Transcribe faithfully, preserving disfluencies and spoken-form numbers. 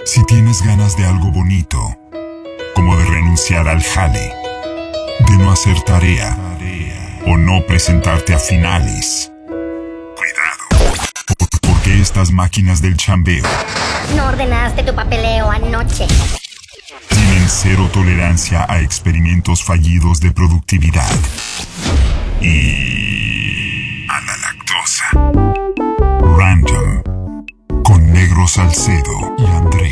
Si tienes ganas de algo bonito, como de renunciar al jale, de no hacer tarea o no presentarte a finales, cuidado, porque estas máquinas del chambeo no ordenaste tu papeleo anoche. Tienen cero tolerancia a experimentos fallidos de productividad y a la lactosa. Random, con Negro Salcedo y André.